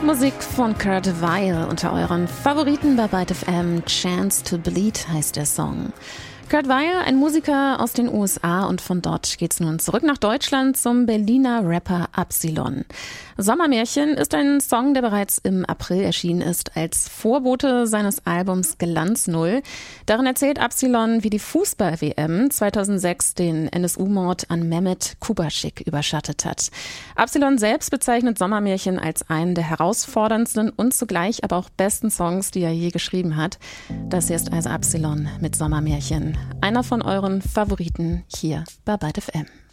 Musik von Kurt Weill unter euren Favoriten bei Byte FM. Chance to Bleed heißt der Song. Kurt Weill, ein Musiker aus den USA, und von dort geht's nun zurück nach Deutschland zum Berliner Rapper Absilon. Sommermärchen ist ein Song, der bereits im April erschienen ist, als Vorbote seines Albums Glanz Null. Darin erzählt Absilon, wie die Fußball-WM 2006 den NSU-Mord an Mehmet Kubaschik überschattet hat. Absilon selbst bezeichnet Sommermärchen als einen der herausforderndsten und zugleich aber auch besten Songs, die er je geschrieben hat. Das hier ist also Absilon mit Sommermärchen. Einer von euren Favoriten hier bei Byte FM.